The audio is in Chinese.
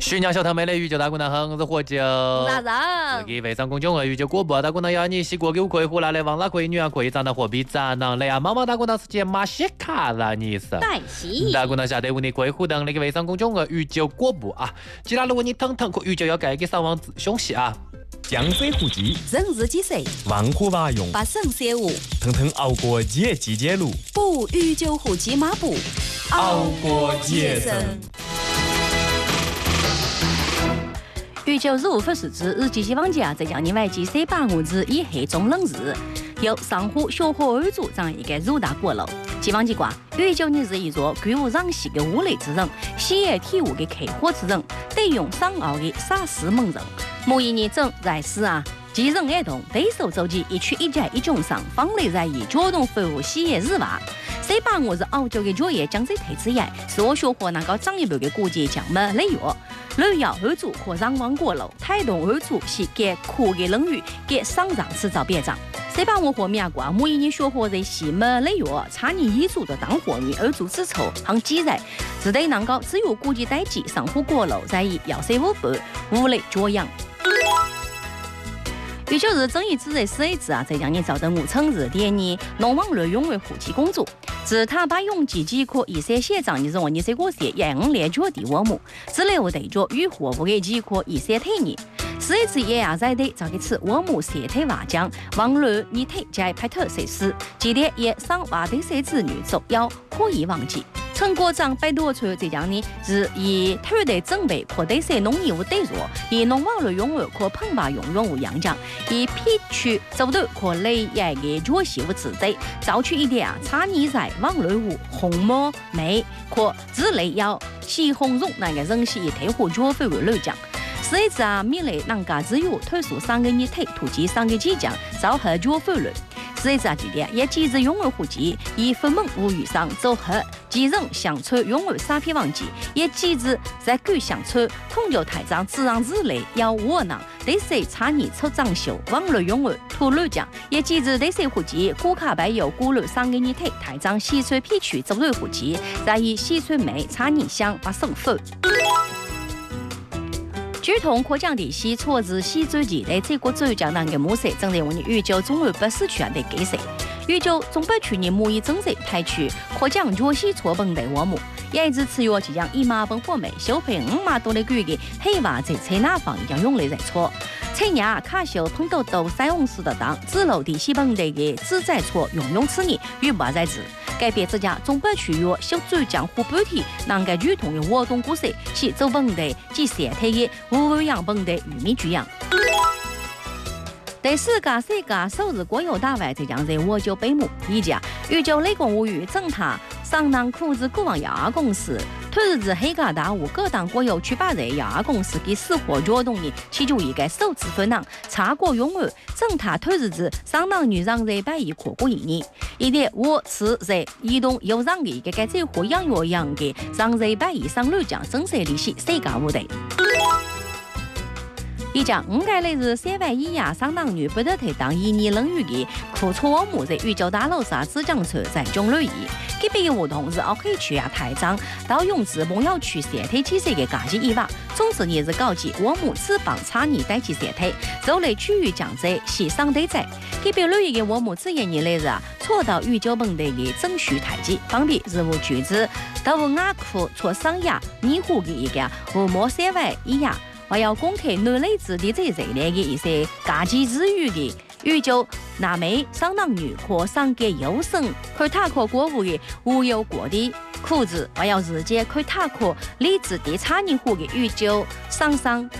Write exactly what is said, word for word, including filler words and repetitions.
徐娘小堂妹的宇宙大姑娘好，我是火酒。 啥子？ 自己微商公众号宇宙广播大姑娘要你洗过给可以胡来的王拉可以女啊可以长得货币长囊的呀，毛毛大姑娘是件马西卡让你是。 带洗。 大姑娘下得屋你可以互动那个微商公众号宇宙广播啊，其他如果你腾腾可宇宙要改给上网凶喜啊。 江水虎吉， 人日几岁？ 万虎娃用， 八省三五， 腾腾熬过节季节路， 补宇宙虎吉马步， 熬过节生。 宇宙日无法实质日记希望家在将你外记三八五日以黑中冷日，由上户小伙儿组长一个入大过楼。希望机关，宇宙你是一座居无攘西的无类之人，西野体悟的开阔之人，得用上傲的傻事猛人。某一年正在世啊，几人爱同对手走起一曲一家一种上，方类在以主动服务西野日娃。谁把我是澳洲的作业将这台子来，是我学会能够长一辈的估计将么累药。旅游二组可让王过楼，态动二组是给苦的冷雨，给上场制造别账。谁把我和面瓜，每一年学会在西么累药，差你一组的当货女，二组之丑，行记载，只得能够只有估计代际上户过楼，在以要谁五百无类作样。也就是正义之日四 A 字啊，在将你找的五成日点你农网略用为户籍工作，自他把用几几可一些写上，你认为你这个些也能列脚的我们，之类我对着与货不给几可一些推你。四 A 字也也在的找个词我们写推瓦匠，网络你推在拍特谁事，记得也上瓦的谁子女走要可以忘记。陈国长百多岁这样呢，是以土地准备可对些农业务对弱，以农网络用户可碰把用用户养讲，以批区走的可累也给做西务自在，造出一点啊，差你在网络务红毛梅可之类要起红绒那个人是以退货做非为乱讲。是一次啊，米类人家只有退出三个你退，土鸡三个鸡讲，造合做非乱。是一次据点也记着拥有户籍，以分门无语上走合，几人相处拥有沙皮忘记，也记着在古相处，统就台上自然之类要窝囊，对谁差你出长袖，网络拥有土路讲，也记着对谁户籍，古卡白有古路三个你退，台上西吹皮区走对户籍，再以西吹美差你乡把胜负。据同可降的西错字西周记的这个最江南的模式，正在我们宇宙中二八四区的给谁？宇宙中北区的母一正在台区可降弱西错本的我们，也一直持有即将一马本货美小费五马多的贵的黑娃在车哪方将用来在错。车伢卡修碰到都三红时的当，自楼的西本的个自在错用用此年与不在字。改变之家中北区域小最江湖本体，能够剧同的活动故事，是周本的及社体的无为样本的玉米剧样。第四个世界首日国有大会即将在我就闭幕，以及宇宙雷公无语正塔上南裤子古往亚公司。推日子黑嘎大五各党国有区八人亚公司给死活活动的其中一个首次分档查过拥有正塔推日子上南女让人百亿可过一年，一点我此在移动有让的一个这货养药养的让人百亿上六奖正式利息世界无敌。一讲五个类是三万一亚上当女不得推当一年冷雨的苦错木在宇宙大楼上自讲车在中旅仪，这边的活动是 OK 区啊台长到用自梦要去社体七岁的假期以外，总之也是高级我母翅膀差你带起社体，走来区域讲在西上对在，这边旅仪的我母自然年类是啊错到宇宙本地的正序台阶，方便是无句子到雅库错上亚迷糊的一个无毛三万一亚。我要公开男类子的这一类的一些假期之余的宇宙南美上当女或上给优生可塔可国务的无有国的裤子，我要直接可塔可理智的差异户的宇宙上上